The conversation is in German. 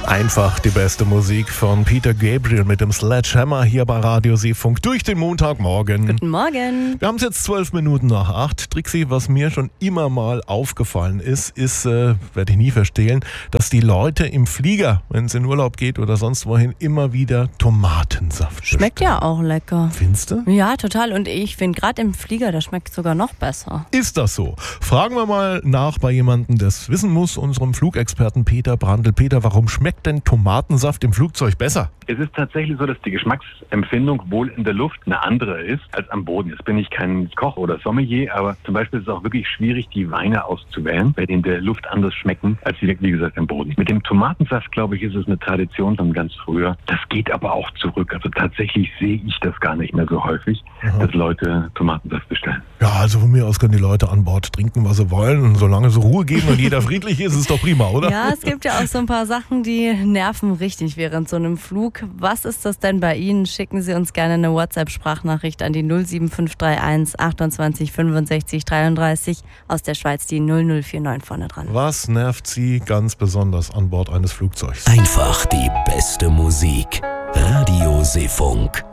Einfach die beste Musik von Peter Gabriel mit dem Sledgehammer hier bei Radio Seefunk durch den Montagmorgen. Guten Morgen. Wir haben es jetzt 12 Minuten nach 8. Trixi, was mir schon immer mal aufgefallen ist, werde ich nie verstehen, dass die Leute im Flieger, wenn es in Urlaub geht oder sonst wohin, immer wieder Tomatensaft Schmeckt bestellen. ja auch lecker. Findest du? Ja, total. Und ich finde gerade im Flieger, der schmeckt sogar noch besser. Ist das so? Fragen wir mal nach bei jemandem, der es wissen muss, unserem Flugexperten Peter Brandl. Peter, warum schmeckt denn Tomatensaft im Flugzeug besser? Es ist tatsächlich so, dass die Geschmacksempfindung wohl in der Luft eine andere ist als am Boden. Jetzt bin ich kein Koch oder Sommelier, aber zum Beispiel ist es auch wirklich schwierig, die Weine auszuwählen, weil die in der Luft anders schmecken als wie gesagt am Boden. Mit dem Tomatensaft, glaube ich, ist es eine Tradition von ganz früher. Das geht aber auch zurück. Also tatsächlich sehe ich das gar nicht mehr so häufig, dass Leute Tomatensaft bestellen. Ja, also von mir aus können die Leute an Bord trinken, was sie wollen. Und solange sie Ruhe geben und jeder friedlich ist, ist es doch prima, oder? Ja, es gibt ja auch so ein paar Sachen, die nerven richtig während so einem Flug. Was ist das denn bei Ihnen? Schicken Sie uns gerne eine WhatsApp-Sprachnachricht an die 07531 28 65 33, aus der Schweiz die 0049 vorne dran. Was nervt Sie ganz besonders an Bord eines Flugzeugs? Einfach die beste Musik. Radio Seefunk.